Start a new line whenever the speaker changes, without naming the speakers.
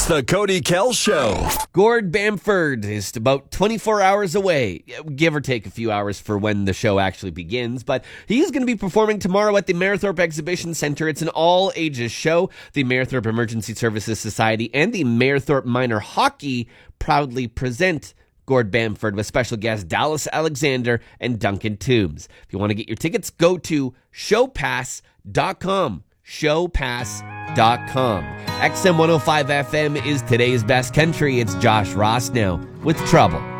It's the Cody Kell Show.
Gord Bamford is about 24 hours away, give or take a few hours for when the show actually begins, but he is going to be performing tomorrow at the Mayerthorpe Exhibition Center. It's an all-ages show. The Mayerthorpe Emergency Services Society and the Mayerthorpe Minor Hockey proudly present Gord Bamford with special guests Dallas Alexander and Duncan Toombs. If you want to get your tickets, go to showpass.com. Showpass.com. XM 105 FM is today's best country. It's Josh Ross now with Trouble.